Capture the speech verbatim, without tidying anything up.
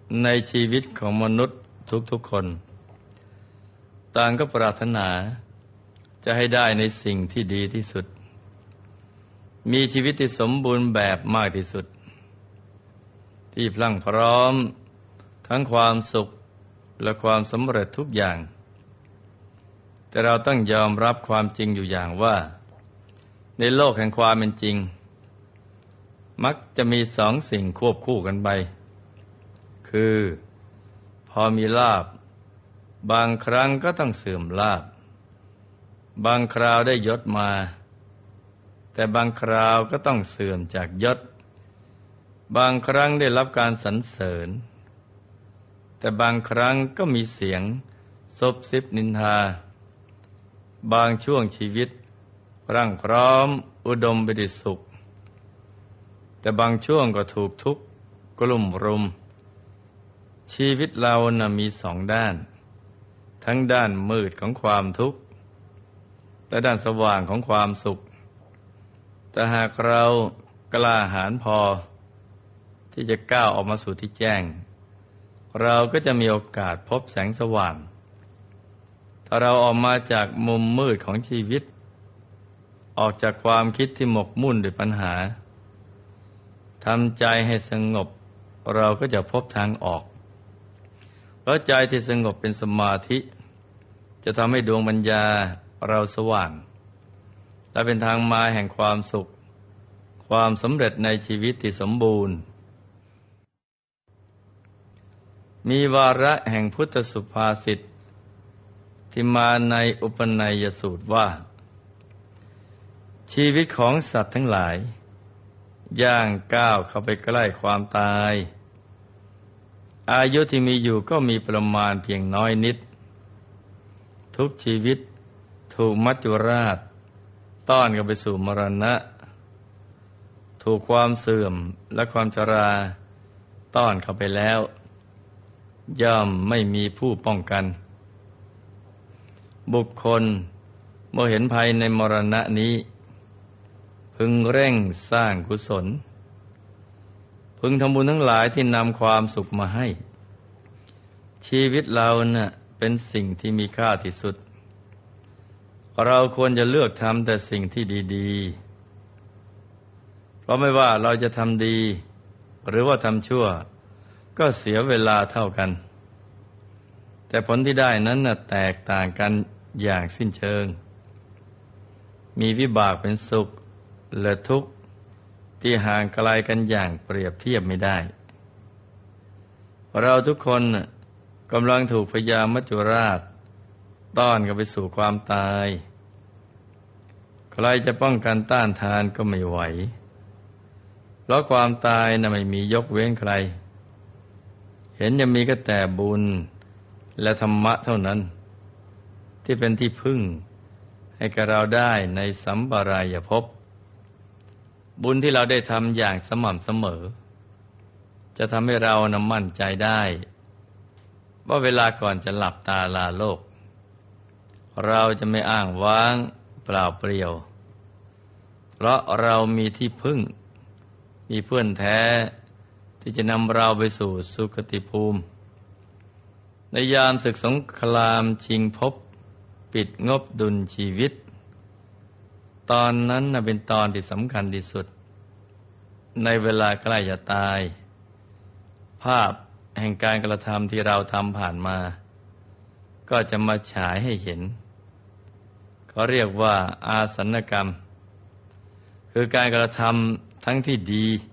ในชีวิตของมนุษย์ทุกๆคนต่างก็ปรารถนาจะให้ได้ในสิ่งที่ดีที่สุดมีชีวิตที่สมบูรณ์แบบมากที่สุดที่พรั่งพร้อมทั้งความสุขและความสำเร็จทุกอย่างแต่เราต้องยอมรับความจริงอยู่อย่างว่าในโลกแห่งความเป็นจริงมักจะมีสองสิ่งควบคู่กันไปคือพอมีลาภบางครั้งก็ต้องเสื่อมลาภบางคราวได้ยศมาแต่บางคราวก็ต้องเสื่อมจากยศบางครั้งได้รับการสรรเสริญแต่บางครั้งก็มีเสียงซบซิบนินทาบางช่วงชีวิตร่างพร้อมอุดมไปด้วยสุขแต่บางช่วงก็ถูกทุกข์กลุ่มรุมชีวิตเราน่ะมีสองด้านทั้งด้านมืดของความทุกข์และด้านสว่างของความสุขแต่หากเรากล้าหาญพอที่จะก้าวออกมาสู่ที่แจ้งเราก็จะมีโอกาสพบแสงสว่างถ้าเราออกมาจากมุมมืดของชีวิตออกจากความคิดที่หมกมุ่นด้วยปัญหาทำใจให้สงบเราก็จะพบทางออกเพราะใจที่สงบเป็นสมาธิจะทำให้ดวงปัญญาเราสว่างและเป็นทางมาแห่งความสุขความสำเร็จในชีวิตที่สมบูรณ์มีวาระแห่งพุทธสุภาษิตที่มาในอุปนัยสูตรว่าชีวิตของสัตว์ทั้งหลายย่างก้าวเข้าไปใกล้ความตายอายุที่มีอยู่ก็มีประมาณเพียงน้อยนิดทุกชีวิตถูกมัจจุราชต้อนเข้าไปสู่มรณะถูกความเสื่อมและความชราต้อนเข้าไปแล้วย่อมไม่มีผู้ป้องกันบุคคลเมื่อเห็นภัยในมรณะนี้พึงเร่งสร้างกุศลพึงทำบุญทั้งหลายที่นำความสุขมาให้ชีวิตเราน่ะเป็นสิ่งที่มีค่าที่สุดเราควรจะเลือกทำแต่สิ่งที่ดีๆเพราะไม่ว่าเราจะทำดีหรือว่าทำชั่วก็เสียเวลาเท่ากันแต่ผลที่ได้นั้นน่ะแตกต่างกันอย่างสิ้นเชิงมีวิบากเป็นสุขและทุกข์ที่ห่างไกลกันอย่างเปรียบเทียบไม่ได้เราทุกคนกำลังถูกพญามัจจุราชต้อนกันไปสู่ความตายใครจะป้องกันต้านทานก็ไม่ไหวเพราะความตายน่ะไม่มียกเว้นใครเห็นจะมีก็แต่บุญและธรรมะเท่านั้นที่เป็นที่พึ่งให้กับเราได้ในสัมปรายภพบุญที่เราได้ทำอย่างสม่ำเสมอจะทำให้เรานำมั่นใจได้ว่าเวลาก่อนจะหลับตาลาโลกเราจะไม่อ้างว้างเปล่าเปลี่ยวเพราะเรามีที่พึ่งมีเพื่อนแท้ที่จะนำเราไปสู่สุคติภูมิในยามศึกสงครามชิงภพปิดงบดุลชีวิตตอนนั้นน่ะเป็นตอนที่สำคัญที่สุดในเวลาใกล้จะตายภาพแห่งการกระทำที่เราทำผ่านมาก็จะมาฉายให้เห็นเขาเรียกว่าอาสันกรรมคือการกระทำทั้งที่ดี